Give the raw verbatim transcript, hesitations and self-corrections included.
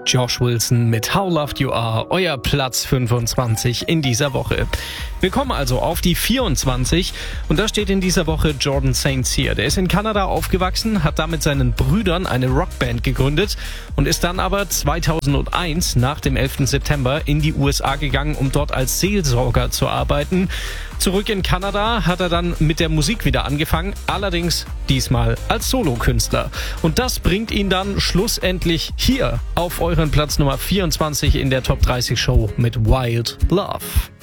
Josh Wilson mit How Loved You Are, euer Platz fünfundzwanzig in dieser Woche. Wir kommen also auf die vierundzwanzig und da steht in dieser Woche Jordan Saint Cyr. Der ist in Kanada aufgewachsen, hat da mit seinen Brüdern eine Rockband gegründet und ist dann aber zweitausendeins nach dem elften September in die U S A gegangen, um dort als Seelsorger zu arbeiten. Zurück in Kanada hat er dann mit der Musik wieder angefangen, allerdings diesmal als Solokünstler. Und das bringt ihn dann schlussendlich hier auf euren Platz Nummer vierundzwanzig in der Top dreißig Show mit Wild Love.